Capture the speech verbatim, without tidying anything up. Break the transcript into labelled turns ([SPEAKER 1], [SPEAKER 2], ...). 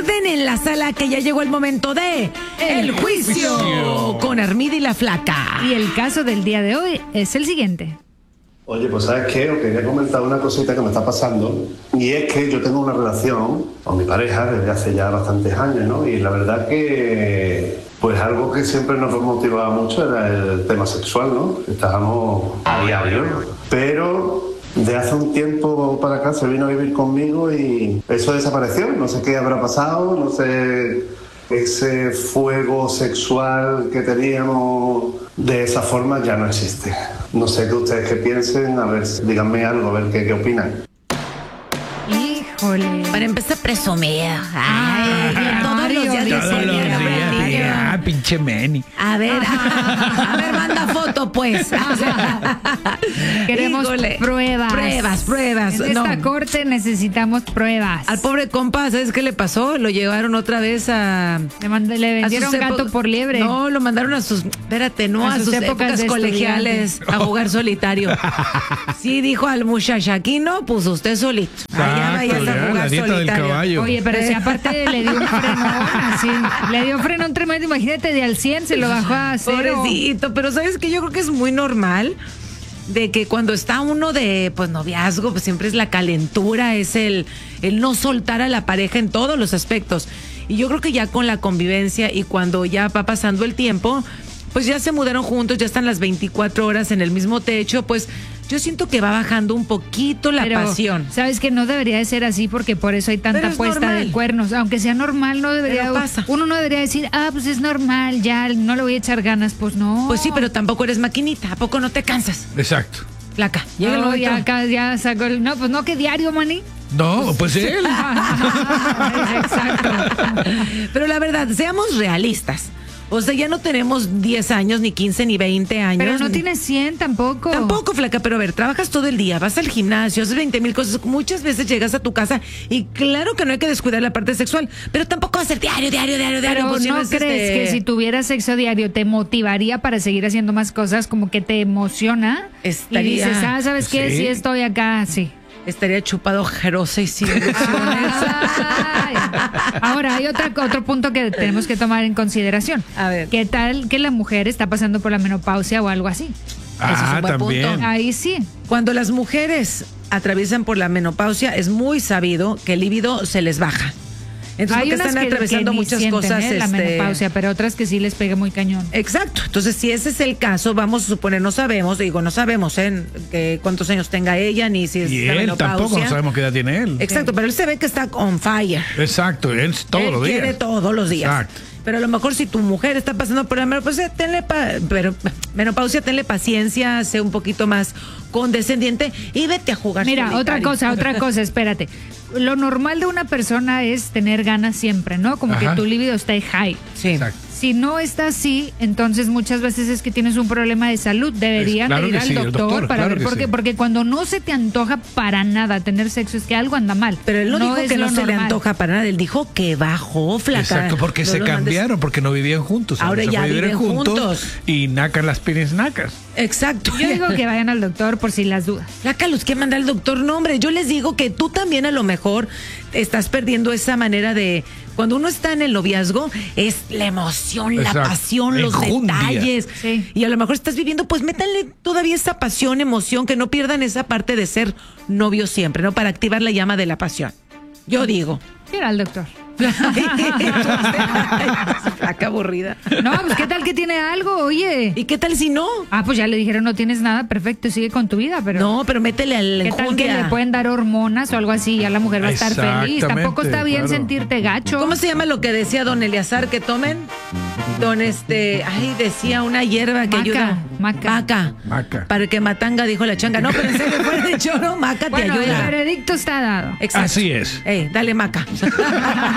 [SPEAKER 1] orden en la sala que ya llegó el momento de El Juicio con Armida y la Flaca.
[SPEAKER 2] Y el caso del día de hoy es el siguiente.
[SPEAKER 3] Oye, pues ¿sabes qué? Os quería comentar una cosita que me está pasando. Y es que yo tengo una relación con mi pareja desde hace ya bastantes años, ¿no? Y la verdad que, pues algo que siempre nos motivaba mucho era el tema sexual, ¿no? Estábamos a diario, ¿no? Pero de hace un tiempo para acá se vino a vivir conmigo y eso desapareció. No sé qué habrá pasado, no sé... Ese fuego sexual que teníamos de esa forma ya no existe. No sé qué ustedes qué piensen, a ver, díganme algo, a ver qué, qué opinan.
[SPEAKER 2] Híjole.
[SPEAKER 1] Para empezar, presumir. Ay,
[SPEAKER 2] Ay,
[SPEAKER 1] todos los días
[SPEAKER 2] Dios,
[SPEAKER 1] de
[SPEAKER 2] Dios,
[SPEAKER 1] señora,
[SPEAKER 2] Dios, Dios.
[SPEAKER 4] Ah, pinche Meni.
[SPEAKER 1] A ver, a ver, manda foto, pues.
[SPEAKER 2] Queremos
[SPEAKER 1] Híjole.
[SPEAKER 2] pruebas.
[SPEAKER 1] Pruebas, pruebas.
[SPEAKER 2] En esta
[SPEAKER 1] No.
[SPEAKER 2] corte necesitamos pruebas.
[SPEAKER 1] Al pobre compa, ¿sabes qué le pasó? Lo llevaron otra vez a...
[SPEAKER 2] Le, mand- le
[SPEAKER 1] a sus
[SPEAKER 2] vendieron
[SPEAKER 1] epo-
[SPEAKER 2] gato por liebre.
[SPEAKER 1] No, lo mandaron a sus... Espérate, no,
[SPEAKER 2] A
[SPEAKER 1] a,
[SPEAKER 2] sus
[SPEAKER 1] sus,
[SPEAKER 2] épocas
[SPEAKER 1] épocas,
[SPEAKER 2] de
[SPEAKER 1] colegiales a jugar solitario. Sí, dijo al muchacho, aquí no, pues usted solito. Allá vayas
[SPEAKER 4] Exacto,
[SPEAKER 1] a
[SPEAKER 4] ya,
[SPEAKER 1] jugar
[SPEAKER 4] la dieta del
[SPEAKER 1] solitario.
[SPEAKER 4] caballo.
[SPEAKER 2] Oye, pero si aparte le dio un frenón, así, le dio frenón tremendo, imagínate, de al cien se lo bajó a cero.
[SPEAKER 1] Pobrecito, pero ¿sabes qué? Yo creo que es muy normal de que cuando está uno de pues noviazgo, pues siempre es la calentura, es el, el no soltar a la pareja en todos los aspectos. Y yo creo que ya con la convivencia y cuando ya va pasando el tiempo, pues ya se mudaron juntos, ya están las veinticuatro horas en el mismo techo, pues yo siento que va bajando un poquito la
[SPEAKER 2] Pero,
[SPEAKER 1] pasión.
[SPEAKER 2] sabes que no debería de ser así porque por eso hay tanta
[SPEAKER 1] Pero es
[SPEAKER 2] puesta
[SPEAKER 1] normal.
[SPEAKER 2] de cuernos. Aunque sea normal, no debería.
[SPEAKER 1] Pero pasa.
[SPEAKER 2] Uno no debería decir, ah, pues es normal, ya no le voy a echar ganas. Pues no.
[SPEAKER 1] Pues sí, pero tampoco eres maquinita, ¿a poco no te cansas?
[SPEAKER 4] Exacto.
[SPEAKER 1] Flaca, llega el
[SPEAKER 2] No,
[SPEAKER 1] momento.
[SPEAKER 2] ya, acá ya sacó el. No, pues no, que diario, maní.
[SPEAKER 4] No, pues él.
[SPEAKER 2] Exacto.
[SPEAKER 1] Pero la verdad, seamos realistas. O sea, ya no tenemos diez años, ni quince, ni veinte años.
[SPEAKER 2] Pero no tienes cien tampoco.
[SPEAKER 1] Tampoco, Flaca, pero a ver, trabajas todo el día, vas al gimnasio, haces veinte mil cosas, muchas veces llegas a tu casa y claro que no hay que descuidar la parte sexual, pero tampoco va a ser diario, diario, diario, diario.
[SPEAKER 2] Pero
[SPEAKER 1] pues, si
[SPEAKER 2] ¿no
[SPEAKER 1] es,
[SPEAKER 2] crees
[SPEAKER 1] este,
[SPEAKER 2] que si tuvieras sexo diario te motivaría para seguir haciendo más cosas, como que te emociona?
[SPEAKER 1] Estaría-
[SPEAKER 2] Y dices, ah, ¿sabes qué?
[SPEAKER 4] Sí.
[SPEAKER 2] Sí estoy acá, sí.
[SPEAKER 1] estaría chupado jerosa y sin ilusiones?
[SPEAKER 2] Ay. Ahora, hay otra, otro punto que tenemos que tomar en consideración.
[SPEAKER 1] A ver.
[SPEAKER 2] ¿Qué tal que la mujer está pasando por la menopausia o algo así?
[SPEAKER 4] Ah,
[SPEAKER 1] Ese es un buen
[SPEAKER 4] también.
[SPEAKER 1] punto.
[SPEAKER 2] Ahí sí.
[SPEAKER 1] Cuando las mujeres atraviesan por la menopausia, es muy sabido que el líbido se les baja. Entonces,
[SPEAKER 2] Hay
[SPEAKER 1] porque
[SPEAKER 2] unas
[SPEAKER 1] están
[SPEAKER 2] que,
[SPEAKER 1] atravesando
[SPEAKER 2] que ni
[SPEAKER 1] muchas
[SPEAKER 2] sienten,
[SPEAKER 1] cosas.
[SPEAKER 2] ¿eh? La
[SPEAKER 1] este,
[SPEAKER 2] menopausia, pero otras que sí les pega muy cañón.
[SPEAKER 1] Exacto. Entonces, si ese es el caso, vamos a suponer, no sabemos, digo, no sabemos ¿eh? que cuántos años tenga ella, ni si es
[SPEAKER 4] Y
[SPEAKER 1] la
[SPEAKER 4] él
[SPEAKER 1] menopausia.
[SPEAKER 4] tampoco, no sabemos qué edad tiene él.
[SPEAKER 1] Exacto, pero él se ve que está on fire.
[SPEAKER 4] Exacto, él todos
[SPEAKER 1] Él
[SPEAKER 4] los días.
[SPEAKER 1] quiere todos los días.
[SPEAKER 4] Exacto.
[SPEAKER 1] Pero a lo mejor si tu mujer está pasando por la menopausia, tenle pa- pero, menopausia, tenle paciencia, sé un poquito más condescendiente y vete a jugar
[SPEAKER 2] Mira, otra
[SPEAKER 1] solitario.
[SPEAKER 2] cosa, otra cosa, espérate. Lo normal de una persona es tener ganas siempre, ¿no? Como
[SPEAKER 4] Ajá.
[SPEAKER 2] que tu libido esté high.
[SPEAKER 1] Sí.
[SPEAKER 4] Exacto.
[SPEAKER 2] Si no está así, entonces muchas veces es que tienes un problema de salud. Deberían
[SPEAKER 4] Es- claro
[SPEAKER 2] ir
[SPEAKER 4] que
[SPEAKER 2] al
[SPEAKER 4] sí, el
[SPEAKER 2] doctor,
[SPEAKER 4] doctor,
[SPEAKER 2] para
[SPEAKER 4] claro
[SPEAKER 2] ver
[SPEAKER 4] que
[SPEAKER 2] por qué.
[SPEAKER 4] sí.
[SPEAKER 2] Porque cuando no se te antoja para nada tener sexo, es que algo anda mal.
[SPEAKER 1] Pero él no, dijo
[SPEAKER 2] es
[SPEAKER 1] que no
[SPEAKER 2] lo
[SPEAKER 1] se le
[SPEAKER 2] normal.
[SPEAKER 1] antoja para nada, él dijo que bajó, flaca.
[SPEAKER 4] Exacto, porque
[SPEAKER 1] No
[SPEAKER 4] se
[SPEAKER 1] lo mandes-
[SPEAKER 4] cambiaron, porque no vivían juntos.
[SPEAKER 1] Ahora
[SPEAKER 4] se
[SPEAKER 1] ya
[SPEAKER 4] puede vivir
[SPEAKER 1] viven juntos.
[SPEAKER 4] y nacan las pines nacas.
[SPEAKER 1] Exacto.
[SPEAKER 2] Yo digo que vayan al doctor por si las dudas.
[SPEAKER 1] Flaca, los que manda el doctor, no, hombre. Yo les digo que tú también a lo mejor estás perdiendo esa manera de. Cuando uno está en el noviazgo, es la emoción, la
[SPEAKER 4] Exacto.
[SPEAKER 1] pasión, los
[SPEAKER 4] Enjundia.
[SPEAKER 1] detalles.
[SPEAKER 2] Sí.
[SPEAKER 1] Y a lo mejor estás viviendo, pues métanle todavía esa pasión, emoción, que no pierdan esa parte de ser novio siempre, ¿no? Para activar la llama de la pasión. Yo digo.
[SPEAKER 2] Ir al doctor.
[SPEAKER 1] Flaca aburrida.
[SPEAKER 2] No, pues qué tal que tiene algo, oye.
[SPEAKER 1] ¿Y qué tal si no?
[SPEAKER 2] Ah, pues ya le dijeron no tienes nada, perfecto, sigue con tu vida, pero.
[SPEAKER 1] No, pero métele al
[SPEAKER 2] ¿Qué tal que
[SPEAKER 1] enjundia.
[SPEAKER 2] le pueden dar hormonas o algo así? Ya la mujer va a estar feliz.
[SPEAKER 4] Exactamente,
[SPEAKER 2] Tampoco está bien
[SPEAKER 4] claro.
[SPEAKER 2] sentirte gacho.
[SPEAKER 1] ¿Cómo se llama lo que decía don Eleazar que tomen? Don este, ay, decía una hierba que
[SPEAKER 2] Maca,
[SPEAKER 1] ayuda.
[SPEAKER 2] maca.
[SPEAKER 1] Maca.
[SPEAKER 4] Maca.
[SPEAKER 1] Para que matanga, dijo la changa. No, pero en serio, fuera de choro, maca
[SPEAKER 2] Bueno,
[SPEAKER 1] te
[SPEAKER 2] el
[SPEAKER 1] ayuda.
[SPEAKER 2] veredicto está dado.
[SPEAKER 1] Exacto.
[SPEAKER 4] Así es.
[SPEAKER 1] Ey, dale maca.